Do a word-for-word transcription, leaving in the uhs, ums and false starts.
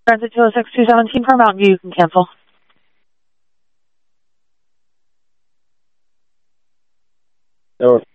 Transit two oh six two seventeen for Mountain View, you can cancel. So